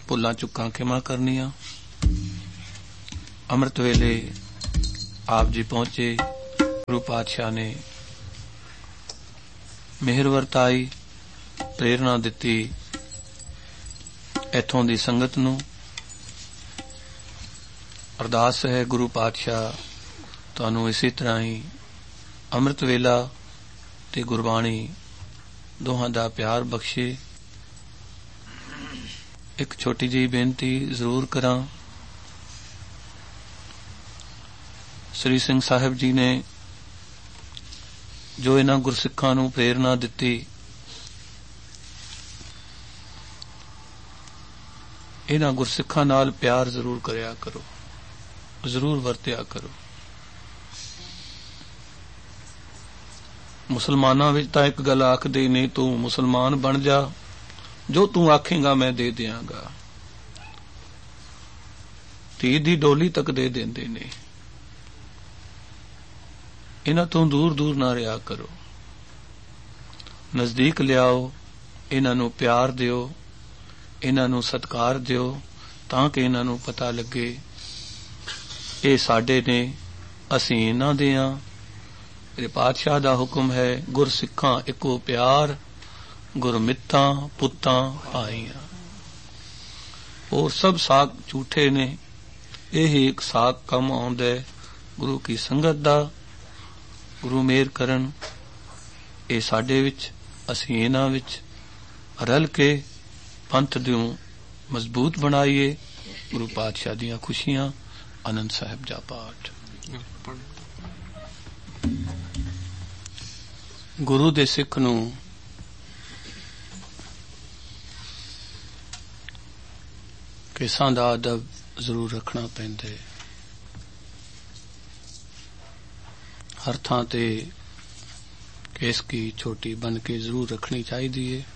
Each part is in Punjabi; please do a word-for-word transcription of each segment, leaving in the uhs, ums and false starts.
ਭੁੱਲਾਂ ਚੁੱਕਾਂ ਖਿਮਾ ਕਰਨੀਆਂ। ਅੰਮ੍ਰਿਤ ਵੇਲੇ ਆਪ ਜੀ ਪਹੁੰਚੇ। ਗੁਰੂ ਪਾਤਸ਼ਾਹ ਨੇ ਮਿਹਰ ਵਰਤਾਈ, ਪ੍ਰੇਰਨਾ ਦਿੱਤੀ ਇੱਥੋਂ ਦੀ ਸੰਗਤ ਨੂੰ। ਅਰਦਾਸ ਹੈ ਗੁਰੂ ਪਾਤਸ਼ਾਹ ਤੁਹਾਨੂੰ ਇਸੇ ਤਰ੍ਹਾਂ ਹੀ ਅੰਮ੍ਰਿਤ ਵੇਲਾ ਤੇ ਗੁਰਬਾਣੀ ਦੋਹਾਂ ਦਾ ਪਿਆਰ ਬਖਸ਼ੇ। ਇੱਕ ਛੋਟੀ ਜਿਹੀ ਬੇਨਤੀ ਜ਼ਰੂਰ ਕਰਾਂ। ਸ੍ਰੀ ਸਿੰਘ ਸਾਹਿਬ ਜੀ ਨੇ ਜੋ ਇਹਨਾਂ ਗੁਰਸਿੱਖਾਂ ਨੂੰ ਪ੍ਰੇਰਨਾ ਦਿੱਤੀ, ਇਹਨਾਂ ਗੁਰਸਿੱਖਾਂ ਨਾਲ ਪਿਆਰ ਜ਼ਰੂਰ ਕਰਿਆ ਕਰੋ, ਜ਼ਰੂਰ ਵਰਤਿਆ ਕਰੋ। ਮੁਸਲਮਾਨਾਂ ਵਿੱਚ ਤਾਂ ਇੱਕ ਗੱਲ ਆਖਦੇ ਨੇ, ਤੂੰ ਮੁਸਲਮਾਨ ਬਣ ਜਾ, ਜੋ ਤੂੰ ਆਖੇਂਗਾ ਮੈਂ ਦੇ ਦਿਆਂਗਾ। ਧੀ ਦੀ ਡੋਲੀ ਤੱਕ ਦੇ ਦਿੰਦੇ ਨੇ। ਇਹਨਾਂ ਤੋਂ ਦੂਰ ਦੂਰ ਨਾ ਰਿਹਾ ਕਰੋ, ਨਜ਼ਦੀਕ ਲਿਆਓ, ਇਹਨਾਂ ਨੂੰ ਪਿਆਰ ਦਿਓ, ਇਹਨਾਂ ਨੂੰ ਸਤਿਕਾਰ ਦਿਓ, ਤਾਂ ਕਿ ਇਹਨਾਂ ਨੂੰ ਪਤਾ ਲੱਗੇ ਇਹ ਸਾਡੇ ਨੇ, ਅਸੀਂ ਇਹਨਾਂ ਦੇ ਹਾਂ। ਮੇਰੇ ਪਾਤਸ਼ਾਹ ਦਾ ਹੁਕਮ ਹੈ, ਗੁਰਸਿੱਖਾਂ ਇੱਕੋ ਪਿਆਰ, ਗੁਰਮਿੱਤਾਂ ਪੁੱਤਾਂ ਭਾਈਆਂ। ਹੋਰ ਸਭ ਸਾਕ ਝੂਠੇ ਨੇ, ਇਹ ਇੱਕ ਸਾਕ ਕੰਮ ਆਉਂਦਾ ਹੈ ਗੁਰੂ ਕੀ ਸੰਗਤ ਦਾ। ਗੁਰੂ ਮਿਹਰ ਕਰਨ ਇਹ ਸਾਡੇ ਵਿੱਚ, ਅਸੀਂ ਇਹਨਾਂ ਵਿੱਚ ਰਲ ਕੇ ਪੰਥ ਨੂੰ ਮਜ਼ਬੂਤ ਬਣਾਈਏ। ਗੁਰੂ ਪਾਤਸ਼ਾਹ ਦੀਆਂ ਖੁਸ਼ੀਆਂ। ਆਨੰਦ ਸਾਹਿਬ ਦਾ ਪਾਠ। ਗੁਰੂ ਦੇ ਸਿੱਖ ਨੂੰ ਕੇਸਾਂ ਦਾ ਅਦਬ ਜ਼ਰੂਰ ਰੱਖਣਾ ਪੈਂਦਾ ਹੈ। ਹਰ ਥਾਂ ਤੇ ਕੇਸ ਕੀ ਛੋਟੀ ਬਣ ਕੇ ਜ਼ਰੂਰ ਰੱਖਣੀ ਚਾਹੀਦੀ ਹੈ,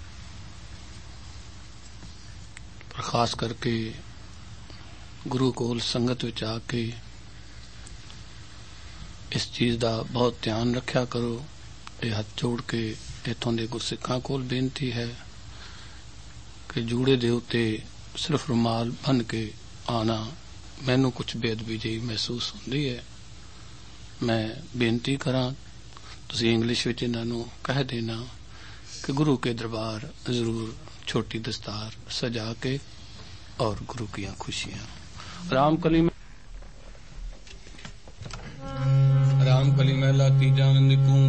ਪਰ ਖਾਸ ਕਰਕੇ ਗੁਰੂ ਕੋਲ ਸੰਗਤ ਵਿੱਚ ਆ ਕੇ ਇਸ ਚੀਜ਼ ਦਾ ਬਹੁਤ ਧਿਆਨ ਰੱਖਿਆ ਕਰੋ। ਇਹ ਹੱਥ ਜੋੜ ਕੇ ਇੱਥੋਂ ਦੇ ਗੁਰਸਿੱਖਾਂ ਕੋਲ ਬੇਨਤੀ ਹੈ ਕਿ ਜੂੜੇ ਦੇ ਉੱਤੇ ਸਿਰਫ ਰੁਮਾਲ ਬੰਨ੍ਹ ਕੇ ਆਉਣਾ ਮੈਨੂੰ ਕੁਝ ਬੇਅਦਬੀ ਜਿਹੀ ਮਹਿਸੂਸ ਹੁੰਦੀ ਹੈ। ਮੈਂ ਬੇਨਤੀ ਕਰਾਂ, ਤੁਸੀਂ ਇੰਗਲਿਸ਼ ਵਿੱਚ ਇਹਨਾਂ ਨੂੰ ਕਹਿ ਦੇਣਾ ਕਿ ਗੁਰੂ ਕੇ ਦਰਬਾਰ ਜ਼ਰੂਰ ਛੋਟੀ ਦਸਤਾਰ ਸਜਾ ਕੇ ਔਰ ਗੁਰੂ कीਆਂ खुशियां। रामकली रामकली महला तीजा निपुण